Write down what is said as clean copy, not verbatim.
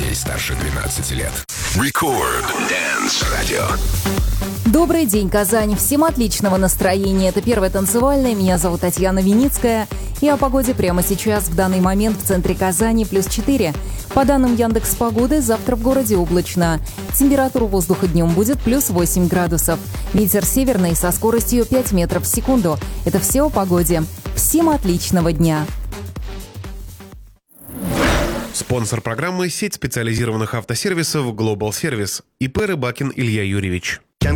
детей старше 12 лет. Record Dance Radio. Добрый день, Казань. Всем отличного настроения. Это первая танцевальная. Меня зовут Татьяна Виницкая. И о погоде прямо сейчас, в данный момент в центре Казани +4. По данным Яндекс.Погоды, завтра в городе облачно. Температура воздуха днем будет +8 градусов. Ветер северный со скоростью 5 метров в секунду. Это все о погоде. Всем отличного дня. Спонсор программы — сеть специализированных автосервисов Global Service. ИП Рыбакин Илья Юрьевич.